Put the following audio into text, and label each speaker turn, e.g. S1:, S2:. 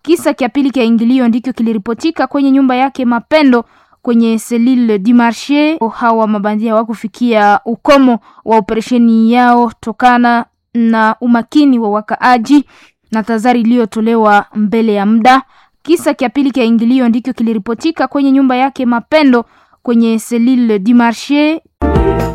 S1: Kisa kia pili kia ingilio ndicho kiliripotika kwenye nyumba yake Mapendo kwenye Selile du Marché. Hawa mabandia wakufikia ukomo wa operesheni yao tokana na umakini wa wakaaji na tazari iliyotolewa mbele ya muda. Kisa kia pili kia ingilio ndicho kiliripotika kwenye nyumba yake Mapendo kwenye Selile du Marché.